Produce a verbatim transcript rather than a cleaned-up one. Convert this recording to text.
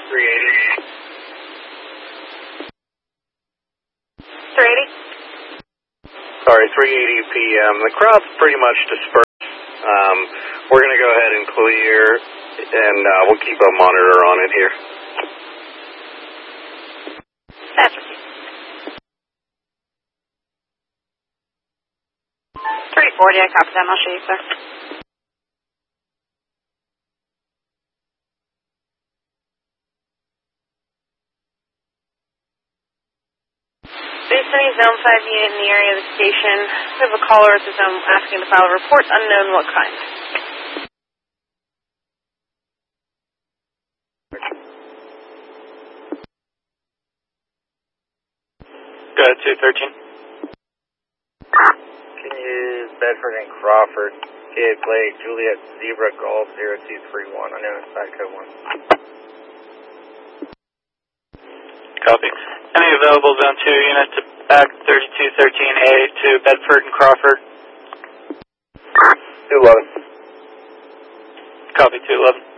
three eighty. three eighty? Sorry, three eighty P M. The crowd's pretty much dispersed. Um, we're going to go ahead and clear, and uh, we'll keep a monitor on it here. That's three forty, I copy that. I'll show you, sir. Based on a Zone five unit in the area of the station, we have a caller at the zone asking to file a report, unknown what kind. Go ahead, two thirteen. Can you use Bedford and Crawford? Kid Blake, Juliet, Zebra, Golf, zero two three one. I know it's side code one. Copy. Any available Zone two unit to back thirty-two thirteen A to Bedford and Crawford? two eleven. Copy, two eleven.